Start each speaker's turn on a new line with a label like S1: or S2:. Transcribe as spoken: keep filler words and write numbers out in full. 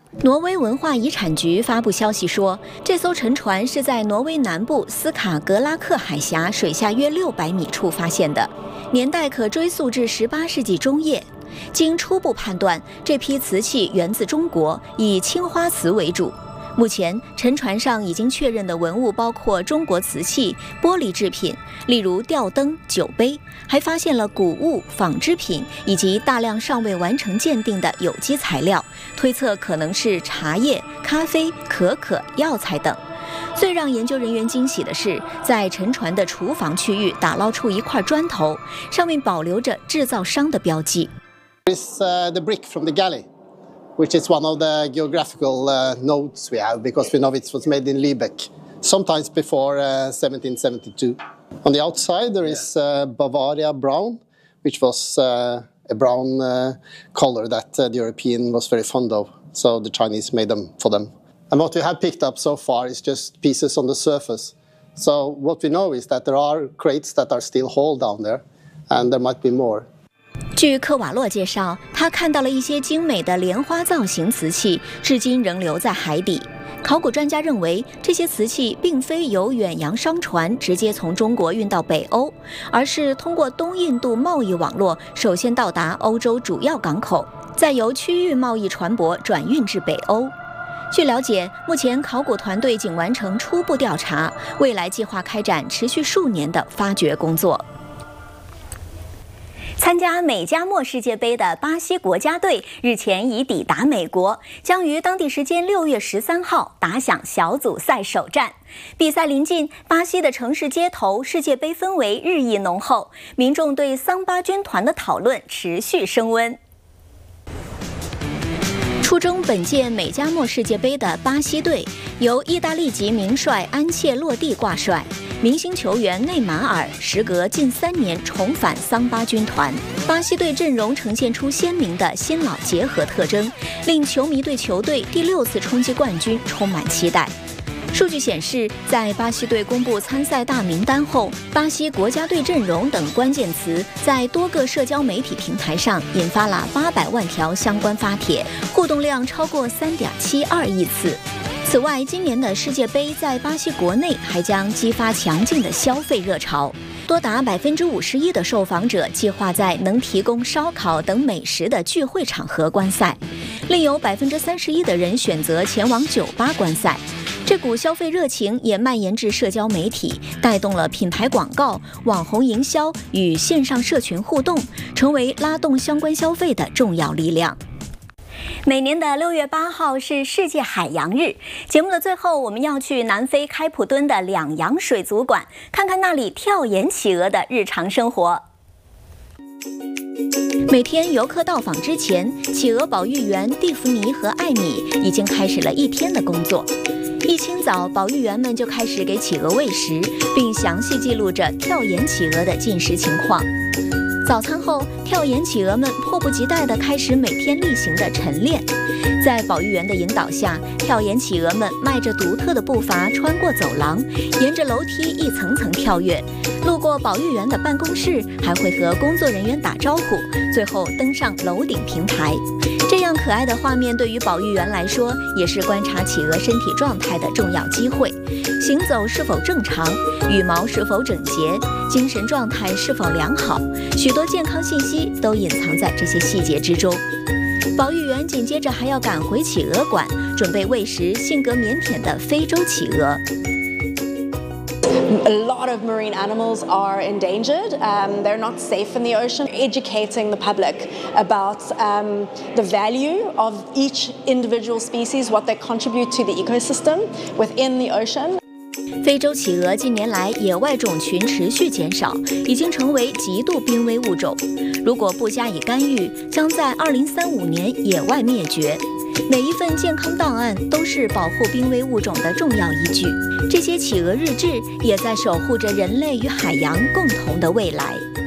S1: 挪威文化遗产局发布消息说，这艘沉船是在挪威南部斯卡格拉克海峡水下约六百米处发现的，年代可追溯至十八世纪中叶。经初步判断，这批瓷器源自中国，以青花瓷为主。目前，沉船上已经确认的文物包括中国瓷器、玻璃制品，例如吊灯、酒杯，还发现了古物、纺织品以及大量尚未完成鉴定的有机材料，推测可能是茶叶、咖啡、可可、药材等。最让研究人员惊喜的是，在沉船的厨房区域打捞出一块砖头，上面保留着制造商的标记。
S2: It's uh, the brick from the galley, which is one of the geographical uh, nodes we have, because we know it was made in Lübeck, sometimes before uh, seventeen seventy-two. On the outside, there is uh, Bavaria brown, which was uh, a brown uh, color that uh, the European was very fond of, so the Chinese made them for them. And what we have picked up so far is just pieces on the surface. So what we know is that there are crates that are still whole down there, and there might be more.
S1: 据科瓦洛介绍，他看到了一些精美的莲花造型瓷器，至今仍留在海底。考古专家认为，这些瓷器并非由远洋商船直接从中国运到北欧，而是通过东印度贸易网络首先到达欧洲主要港口，再由区域贸易船舶转运至北欧。据了解，目前考古团队仅完成初步调查，未来计划开展持续数年的发掘工作。参加美加墨世界杯的巴西国家队日前已抵达美国，将于当地时间六月十三号打响小组赛首战。比赛临近，巴西的城市街头世界杯氛围日益浓厚，民众对桑巴军团的讨论持续升温。出征本届美加墨世界杯的巴西队由意大利籍名帅安切洛蒂挂帅，明星球员内马尔时隔近三年重返桑巴军团。巴西队阵容呈现出鲜明的新老结合特征，令球迷对球队第六次冲击冠军充满期待。数据显示，在巴西队公布参赛大名单后，巴西国家队阵容等关键词在多个社交媒体平台上引发了八百万条相关发帖，互动量超过三点七二亿次。此外，今年的世界杯在巴西国内还将激发强劲的消费热潮，多达百分之五十一的受访者计划在能提供烧烤等美食的聚会场合观赛，另有百分之三十一的人选择前往酒吧观赛。这股消费热情也蔓延至社交媒体，带动了品牌广告、网红营销与线上社群互动，成为拉动相关消费的重要力量。每年的六月八号是世界海洋日，节目的最后，我们要去南非开普敦的两洋水族馆，看看那里跳眼企鹅的日常生活。每天游客到访之前，企鹅保育员蒂芙尼和艾米已经开始了一天的工作。一清早，保育员们就开始给企鹅喂食，并详细记录着跳眼企鹅的进食情况。早餐后，跳眼企鹅们迫不及待地开始每天例行的晨练。在保育员的引导下，跳眼企鹅们迈着独特的步伐穿过走廊，沿着楼梯一层层跳跃。路过保育员的办公室，还会和工作人员打招呼，最后登上楼顶平台。这样可爱的画面对于保育员来说，也是观察企鹅身体状态的重要机会。行走是否正常，羽毛是否整洁，精神状态是否良好，许多健康信息都隐藏在这些细节之中。保育员紧接着还要赶回企鹅馆，准备喂食性格腼腆的非洲企鹅。
S3: A lot of marine animals are endangered. Um, they're not safe in the ocean. Educating the public about um, the value of each individual species, what they contribute to the ecosystem within the ocean.
S1: 非洲企鹅近年来野外种群持续减少，已经成为极度濒危物种。如果不加以干预，将在二零三五年野外灭绝。每一份健康档案都是保护濒危物种的重要依据。这些企鹅日志也在守护着人类与海洋共同的未来。